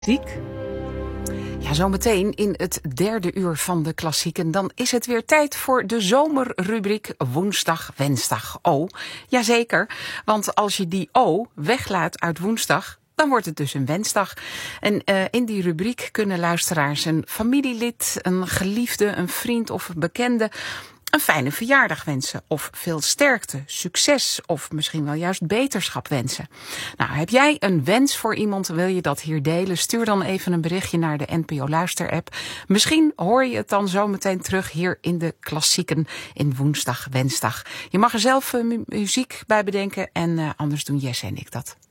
Ziek? Ja, zometeen in het derde uur van de klassieken. Dan is het weer tijd voor de zomerrubriek Woensdag, Wensdag. Oh, jazeker. Want als je die O weglaat uit woensdag, dan wordt het dus een wensdag. En in die rubriek kunnen luisteraars een familielid, een geliefde, een vriend of een bekende een fijne verjaardag wensen. Of veel sterkte, succes of misschien wel juist beterschap wensen. Nou, heb jij een wens voor iemand, wil je dat hier delen? Stuur dan even een berichtje naar de NPO Luister app. Misschien hoor je het dan zo meteen terug hier in de klassieken in Woensdag, Wensdag. Je mag er zelf muziek bij bedenken en anders doen Jesse en ik dat.